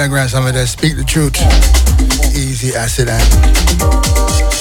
background, some of that Speak the Truth. Easy acid.